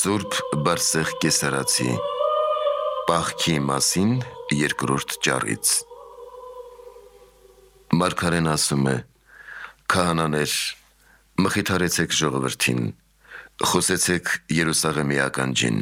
Սուրբ Բարսեղ Կեսարացի Պահքի մասին երկրորդ ճառից Մարգարեն ասում է. «Քահանաներ, մխիթարեցեք ժողովրդին, խոսեցեք Երուսաղեմի ականջին»։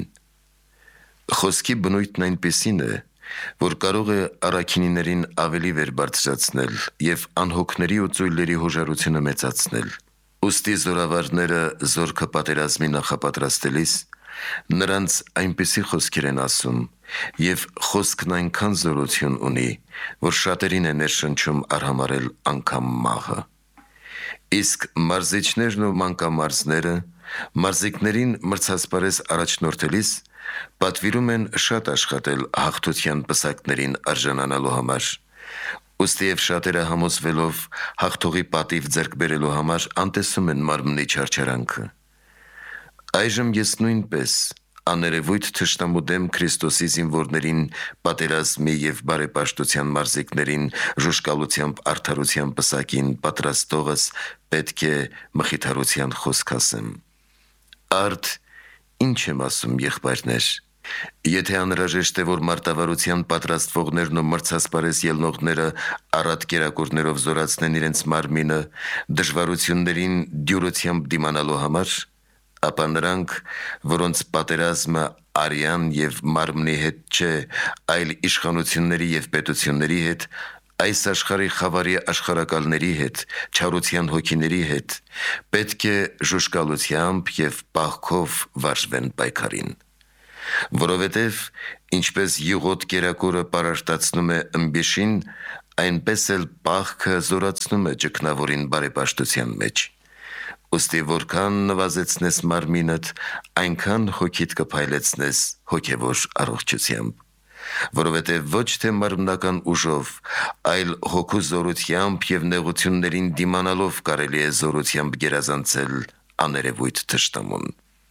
Խոսքի բնույթն այնպիսին է, որ կարող է առաքինիներին ավելի վեր բարձրացնել և անհոգների ու ծույլերի հոժարությունը մեծացնել։ Ուստի զորավարները զորքը պատերազմի նախապատրաստելիս նրանց այնպիսի խոսքեր են ասում, և խոսքն այնքան զորություն ունի, որ շատերին է ներշնչում արհամարհել անգամ մահը։ Իսկ մարզիչներն ու մանկամարզները մարզիկներին մրցասպարեզ առաջնորդելիս պատվիրում են շատ աշխատել հաղթության պսակներին արժանանալու համար։ Ուստի և շատերը համոզվելով հաղթողի պատիվ ձեռք բերելու համար անտեսում են մարմնի չարչարանքը։ Այժմ ես նույնպես աներևույթ թշնամու դեմ Քրիստոսի զինվորներին, պատերազմի և բարեպաշտության մարզիկներին ժուժկալությամբ արդարության պսակին պատրաստողս պետք է մխիթարության խոսք ասեմ։ Արդ ինչ եմ ասում, եղբայրներ։ Եթե անհրաժեշտ է, որ մարտավարության պատրաստվողներն ու մրցասպարեզ ելնողները առատ կերակուրներով զորացնեն իրենց մարմինը դժվարություններին դյուրությամբ դիմանալու համար, ապա նրանք, որոնց պատերազմը արյան և մարմնի հետ չէ, այլ իշխանությունների և պետությունների հետ, այս աշխարհի խավարի աշխարհակալների հետ, չարության հոգիների հետ, պետք է ժուժկալությամբ և պահքով վարժվեն պայքարին։ Որովհետև ինչպես յուղոտ կերակուրը պարարտացնում է ըմբիշին, այնպես էլ պահքը զորացնում է ճգնավորին բարեպաշտության մեջ։ Ուստի որքան նվազեցնես մարմինդ, այնքան հոգիդ կփայլեցնես հոգևոր առողջությամբ։ Որովհետև ոչ թե մարմնական ուժով, այլ հոգու զորությամբ և նեղություններին դիմանալով կարելի է զորությամբ գերազանցել աներևույթ թշնամուն։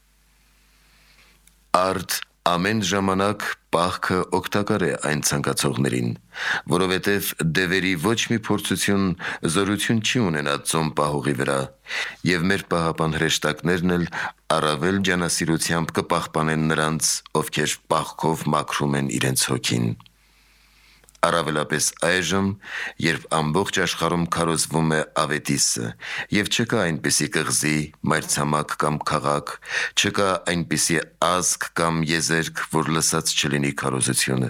Արդ ամեն ժամանակ պահքը օգտակար է այն ցանկացողներին, որովհետև դևերի ոչ մի փորձություն զորություն չի ունենա ծոմ պահողի վրա, և մեր պահապան հրեշտակներն էլ առավել ջանասիրությամբ կպահպանեն նրանց, ովքեր պահքով մաքրում են իրենց հոգին։ Առավելապես այժմ, երբ ամբողջ աշխարհում քարոզվում է ավետիսը, և չկա այնպիսի կղզի, մայրցամաք կամ քաղաք, չկա այնպիսի ազգ կամ եզերք, որ լսած չլինի քարոզությունը։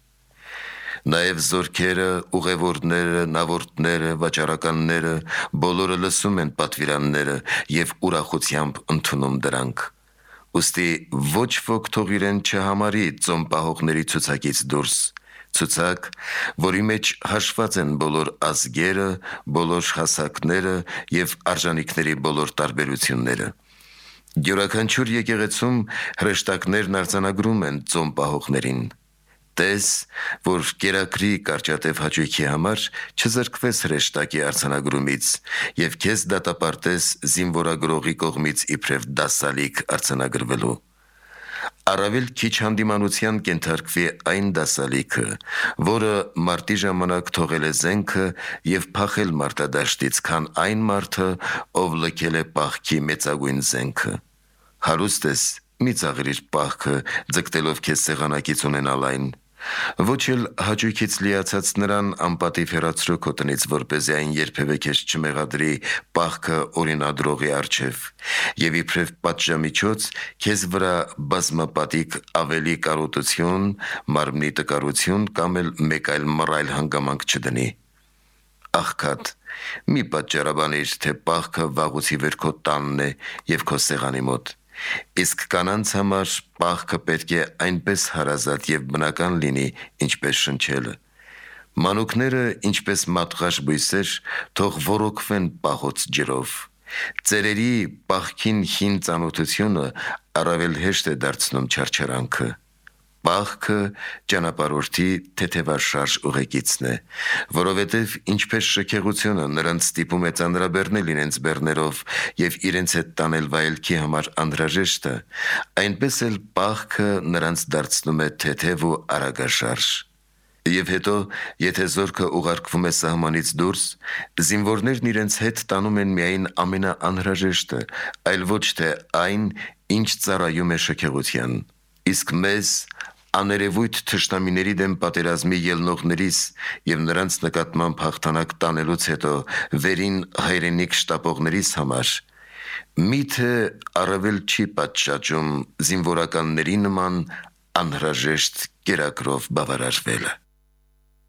Նաև զորքերը, ուղևորները, նավորդները, վաճառականները բոլորը լսում են պատվիրանները և ուրախությամբ ընդունում դրանք։ Ուստի ոչ ոք թող իրեն չհամարի ծոմ պահողների ցուցակից դուրս, ցուցակ, որի մեջ հաշված են բոլոր ազգերը, բոլոր հասակները և արժանիքների բոլոր տարբերությունները։ Յուրաքանչյուր եկեղեցում հրեշտակներն արձանագրում են ծոմ պահողներին։ Տես, որ կերակրի կարճատև հաճույքի համար չզրկվես հրեշտակի արձանագրումից և քեզ դատապարտես զինվորագրողի կողմից իբրև դասալիկ արձանագրվելու։ Առավել քիչ հանդիմանության կենթարկվի այն դասալիքը, որը մարտի ժամանակ թողել է զենքը և փախել մարտադաշտից, քան այն մարդը, ով լքել է պահքի մեծագույն զենքը։ Հարուստ ես, մի ծաղրիր պահքը, ձգտելով քեզ սեղանակից ունենալ այն։ Ոչ էլ հաճույքից լիացած նրան անպատիվ հեռացրու քո տնից, որպեսզի այն երբևէ քեզ չմեղադրի պահքը օրինադրողի առջև, և իբրև պատժամիջոց քեզ վրա բազմապատիկ ավելի կարոտություն, մարմնի տկարություն կամ էլ մեկ այլ մռայլ հանգամանք չդնի։ Աղքատ, մի պատճառաբանիր, թե պահքը վաղուց ի վեր քո տանն է և քո սեղանի մոտ։ Իսկ կանանց համար պահքը պետք է այնպես հարազատ և բնական լինի, ինչպես շնչելը։ Մանուկները, ինչպես մատղաշ բույսեր, թող ոռոգվեն պահոց ջրով։ Ծերերի պահքին հին ծանոթությունը առավել հեշտ է դարձնում չարչարանքը։ Պահքը ճանապարհորդի թեթևաշարժ ուղեկիցն է, որովհետև ինչպես շքեղությունը նրանց ստիպում է ծանրաբեռնել իրենց բեռներով և իրենց հետ տանել վայելքի համար անհրաժեշտը, այնպես էլ պահքը նրանց դարձնում է թեթև ու արագաշարժ։ Եվ հետո, եթե զորքը ուղարկվում է սահմանից դուրս, զինվորներն իրենց հետ տանում են միայն ամենաանհրաժեշտը, այլ ոչ թե այն, ինչ ծառայում է շքեղության, իսկ մեզ աներևույթ թշնամիների դեմ պատերազմի ելնողներիս եւ նրանց նկատմամբ հաղթանակ տանելուց հետո վերին հայրենիք շտապողներիս համար միթե առավել չի պատշաճում զինվորականների նման անհրաժեշտ կերակրով բավարարվելը։